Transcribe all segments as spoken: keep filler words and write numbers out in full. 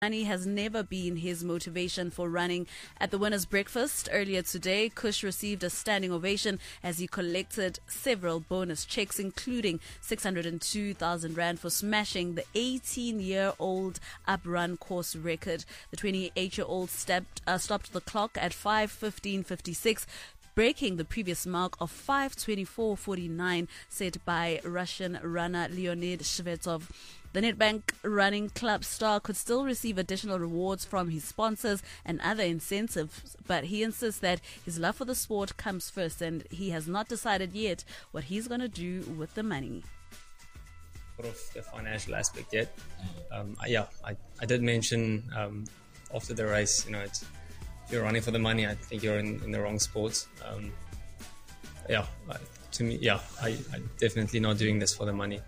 Money has never been his motivation for running. At the winner's breakfast earlier today, Kush received a standing ovation as he collected several bonus checks, including six hundred two thousand rand for smashing the eighteen-year-old uprun course record. The twenty-eight-year-old stepped, uh, stopped the clock at five fifteen fifty-six, breaking the previous mark of five twenty-four forty-nine set by Russian runner Leonid Shvetsov. The Nedbank Running Club star could still receive additional rewards from his sponsors and other incentives, but he insists that his love for the sport comes first, and he has not decided yet what he's going to do with the money. Of the financial aspect yet. Um, yeah, I, I did mention um, after the race, you know, it's, if you're running for the money, I think you're in, in the wrong sport. Um, yeah, I, to me, yeah, I, I'm definitely not doing this for the money.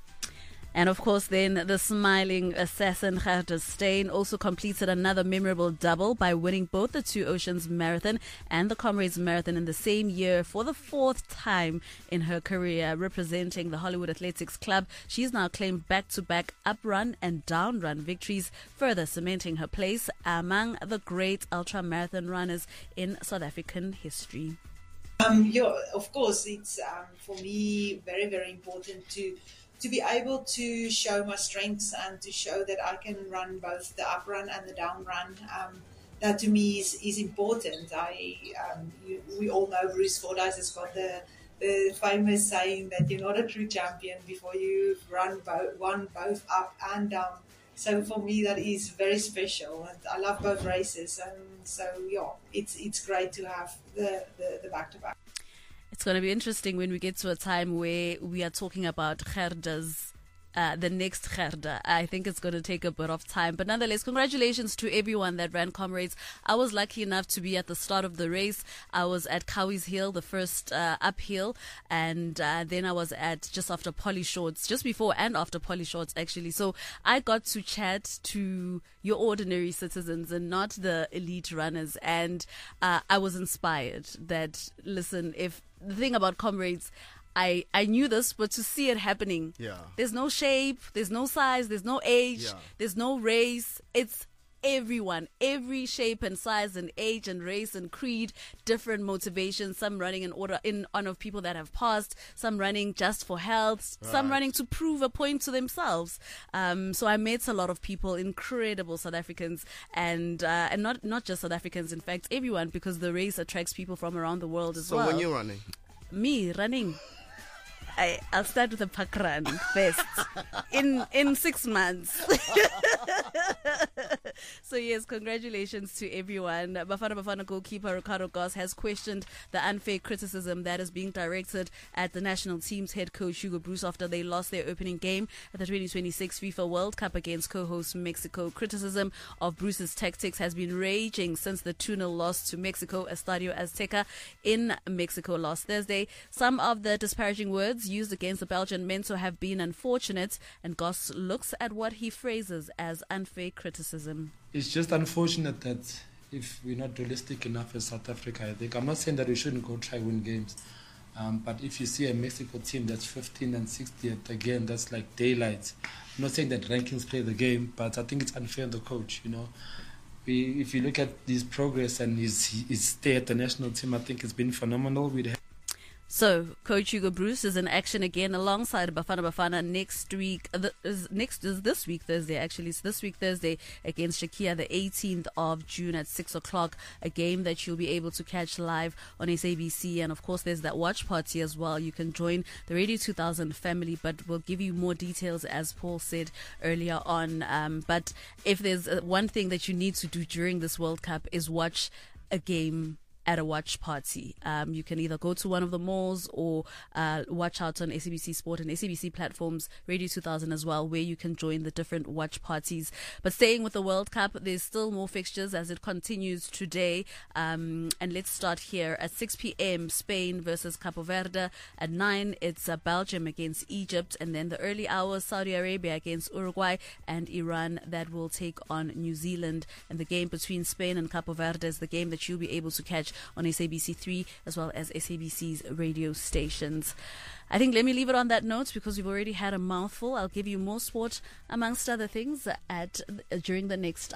And of course, then the smiling assassin Gerda Steyn also completed another memorable double by winning both the Two Oceans Marathon and the Comrades Marathon in the same year for the fourth time in her career, representing the Hollywood Athletics Club. She's now claimed back-to-back uprun and downrun victories, further cementing her place among the great ultra-marathon runners in South African history. Um, yeah, of course, it's um, for me very, very important to to be able to show my strengths and to show that I can run both the up run and the down run. Um, that to me is, is important. I um, you, we all know Bruce Fordyce has got the the famous saying that you're not a true champion before you've run both, one both up and down. So for me that is very special, and I love both races. And so yeah, it's it's great to have the the, the back-to-back. It's going to be interesting when we get to a time where we are talking about Gerda's, uh, the next Gerda. I think it's going to take a bit of time. But nonetheless, congratulations to everyone that ran Comrades. I was lucky enough to be at the start of the race. I was at Cowies Hill, the first uh, uphill. And uh, then I was at just after Polly Shorts, just before and after Polly Shorts, actually. So I got to chat to your ordinary citizens and not the elite runners. And uh, I was inspired that, listen, if the thing about Comrades, I, I knew this, but to see it happening, yeah. There's no shape, there's no size, there's no age, yeah. There's no race. It's everyone, every shape and size and age and race and creed, different motivations. Some running in order in honor of people that have passed, some running just for health, right. Some running to prove a point to themselves. Um, so I met a lot of people, incredible South Africans, and uh, and not not just South Africans, in fact, everyone, because the race attracts people from around the world as so well. So when you're running, me running. I, I'll start with a park run first in in six months. So yes, congratulations to everyone. Bafana Bafana goalkeeper Ricardo Goss has questioned the unfair criticism that is being directed at the national team's head coach Hugo Broos after they lost their opening game at the twenty twenty-six FIFA World Cup against co-host Mexico. Criticism of Broos's tactics has been raging since the two nil loss to Mexico, Estadio Azteca in Mexico last Thursday. Some of the disparaging words used against the Belgian Mentor have been unfortunate, and Goss looks at what he phrases as unfair criticism. It's just unfortunate that if we're not realistic enough as South Africa, I think. I'm not saying that we shouldn't go try win games, um, but if you see a Mexico team that's fifteen and sixtieth, again, that's like daylight. I'm not saying that rankings play the game, but I think it's unfair on the coach, you know. We, if you look at his progress and his, his stay at the national team, I think it's been phenomenal. We'd have So, Coach Hugo Broos is in action again alongside Bafana Bafana next week. Uh, is next is this week Thursday actually. It's this week Thursday against Shakia, the eighteenth of June at six o'clock. A game that you'll be able to catch live on S A B C, and of course there's that watch party as well. You can join the Radio two thousand family, but we'll give you more details as Paul said earlier on. Um, but if there's uh, one thing that you need to do during this World Cup is watch a game at a watch party. Um, you can either go to one of the malls or uh, watch out on S A B C Sport and S A B C platforms, Radio two thousand as well, where you can join the different watch parties. But staying with the World Cup, there's still more fixtures as it continues today. Um, and let's start here at six p.m. Spain versus Capo Verde. At nine, it's uh, Belgium against Egypt. And then the early hours, Saudi Arabia against Uruguay, and Iran that will take on New Zealand. And the game between Spain and Capo Verde is the game that you'll be able to catch on S A B C three as well as S A B C's radio stations. I think let me leave it on that note because we've already had a mouthful. I'll give you more sport amongst other things at during the next